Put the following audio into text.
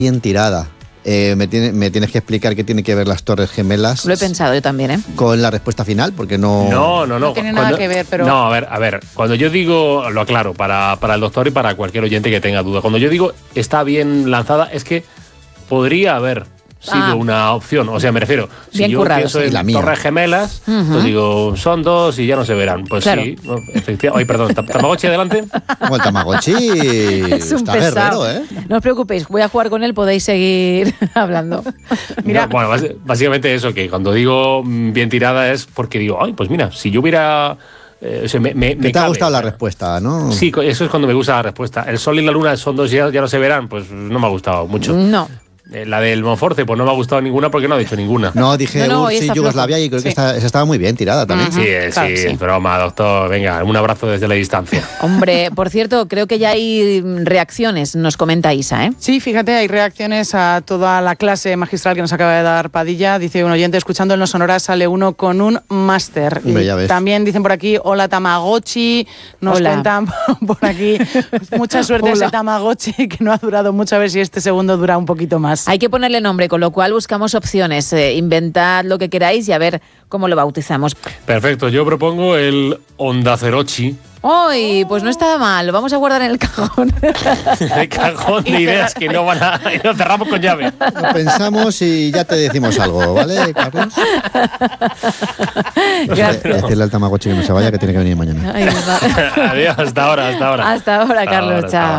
bien tirada. Me tienes que explicar qué tiene que ver las Torres Gemelas. Lo he pensado yo también, ¿eh? Con la respuesta final, porque no... No tiene nada que ver, pero... No, a ver, cuando yo digo, lo aclaro, para el doctor y para cualquier oyente que tenga duda, cuando yo digo está bien lanzada, es que podría haber sido una opción. O sea, me refiero, si bien yo currado, pienso sí. en Torres Gemelas, pues digo, son dos y ya no se verán. Pues claro. Sí, no, efectivamente. Ay, perdón, Tamagotchi, adelante. Como el Tamagotchi Es un está pesado. guerrero, ¿eh? No os preocupéis, voy a jugar con él, podéis seguir hablando. Mira. No, bueno, básicamente eso, que cuando digo bien tirada es porque digo, ay, pues mira, si yo hubiera... te ha gustado la respuesta, ¿no? Sí, eso es cuando me gusta la respuesta. El sol y la luna son dos y ya no se verán, pues no me ha gustado mucho. No. La del Monforte, pues no me ha gustado ninguna porque no ha dicho ninguna. No, dije URSS, Yugoslavia y creo que esa estaba muy bien tirada también. Sí, claro, sí, es broma, doctor. Venga, un abrazo desde la distancia. Hombre, por cierto, creo que ya hay reacciones, nos comenta Isa, ¿eh? Sí, fíjate, hay reacciones a toda la clase magistral que nos acaba de dar Padilla. Dice un oyente, escuchando el No Sonora sale uno con un máster. También dicen por aquí, hola Tamagotchi. Nos cuentan por aquí, mucha suerte ese Tamagotchi que no ha durado mucho, a ver si este segundo dura un poquito más. Hay que ponerle nombre, con lo cual buscamos opciones. Inventad lo que queráis y a ver cómo lo bautizamos. Perfecto, yo propongo el Ondacerochi. ¡Ay! Pues no está mal, lo vamos a guardar en el cajón. El cajón de ideas que no van a... Y lo cerramos con llave. Lo pensamos y ya te decimos algo, ¿vale, Carlos? Gracias. Decirle al Tamagotchi que no se vaya, que tiene que venir mañana. Ay, Adiós, hasta ahora. Hasta ahora, Carlos, chao.